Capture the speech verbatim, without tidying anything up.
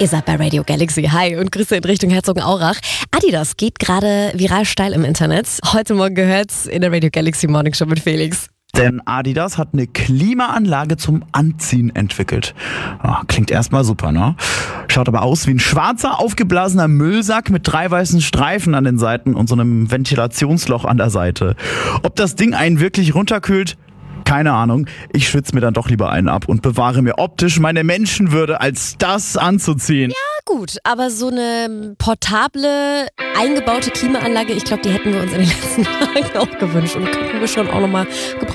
Ihr seid bei Radio Galaxy. Hi und Grüße in Richtung Herzogenaurach. Adidas geht gerade viral steil im Internet. Heute Morgen gehört's in der Radio Galaxy Morning Show mit Felix. Denn Adidas hat eine Klimaanlage zum Anziehen entwickelt. Oh, klingt erstmal super, ne? Schaut aber aus wie ein schwarzer, aufgeblasener Müllsack mit drei weißen Streifen an den Seiten und so einem Ventilationsloch an der Seite. Ob das Ding einen wirklich runterkühlt? Keine Ahnung. Ich schwitze mir dann doch lieber einen ab und bewahre mir optisch meine Menschenwürde, als das anzuziehen. Ja gut, aber so eine portable, eingebaute Klimaanlage, ich glaube, die hätten wir uns in den letzten Tagen auch gewünscht und könnten wir schon auch nochmal gebrauchen.